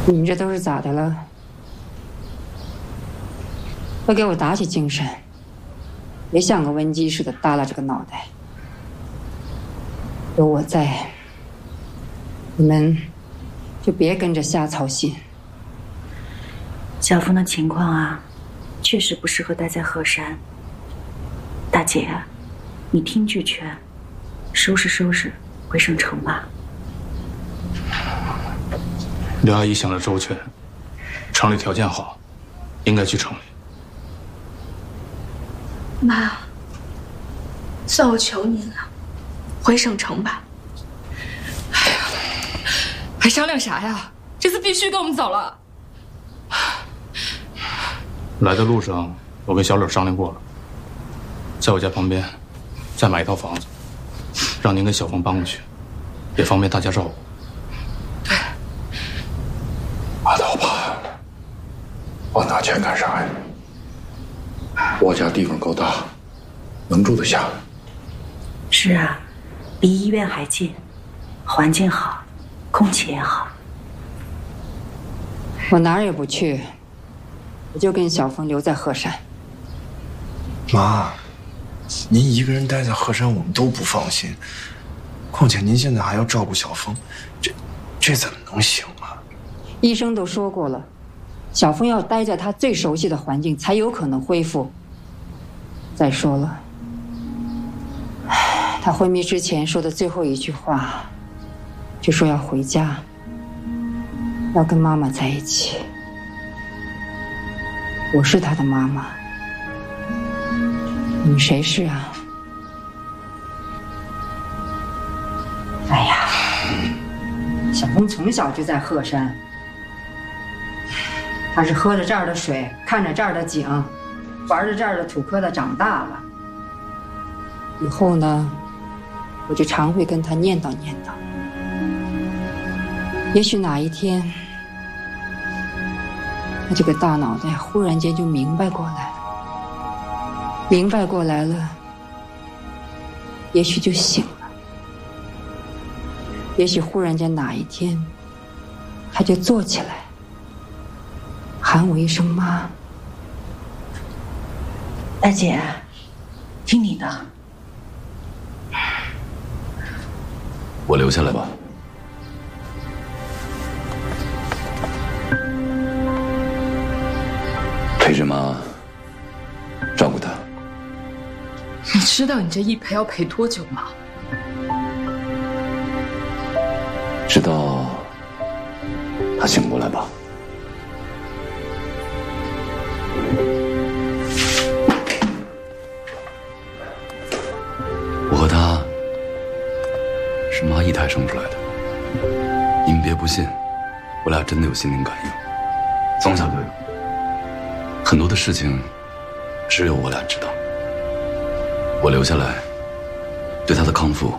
你们这都是咋的了？快给我打起精神，别像个瘟鸡似的耷拉着个脑袋。有我在，你们就别跟着瞎操心。 小峰的情况啊，确实不适合待在鹤山。大姐，你听句劝，收拾收拾，回省城吧。 刘阿姨想得周全，城里条件好，应该去城里。 妈，算我求您了，回省城吧。哎呀，还商量啥呀？这次必须跟我们走了。 来的路上，我跟小柳商量过了，在我家旁边再买一套房子，让您跟小峰搬过去，也方便大家照顾。 对， 拉倒吧，我拿钱干啥呀？我家地方够大，能住得下。 是啊，比医院还近，环境好，空气也好。 我哪儿也不去，我就跟小峰留在鹤山。 妈，您一个人待在鹤山，我们都不放心。况且您现在还要照顾小峰，这怎么能行啊？ 医生都说过了，小峰要待在他最熟悉的环境，才有可能恢复。再说了，他昏迷之前说的最后一句话，就说要回家，要跟妈妈在一起。我是他的妈妈，你们谁是啊？哎呀，小峰从小就在鹤山，他是喝着这儿的水，看着这儿的景，玩着这儿的土疙瘩长大了。以后呢，我就常会跟他念叨念叨。也许哪一天，他这个大脑袋忽然间就明白过来了，明白过来了，也许就醒了。也许忽然间哪一天，他就坐起来，喊我一声妈。 大姐，听你的。 我留下来吧。陪着妈，照顾她。 你知道你这一陪要陪多久吗？ 直到她醒过来吧。我和她是妈一胎生出来的，你们别不信，我俩真的有心灵感应，从小就有。很多的事情，只有我俩知道。我留下来，对她的康复